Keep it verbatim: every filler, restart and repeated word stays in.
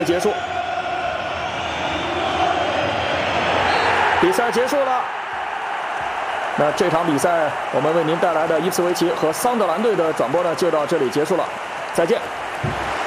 结束，比赛结束了。那这场比赛我们为您带来的伊普斯维奇和桑德兰队的转播呢，就到这里结束了，再见。